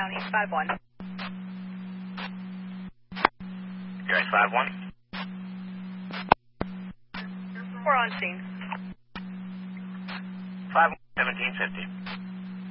County, 5-1. You're at 5-1? We're on scene. 5-1, 1750.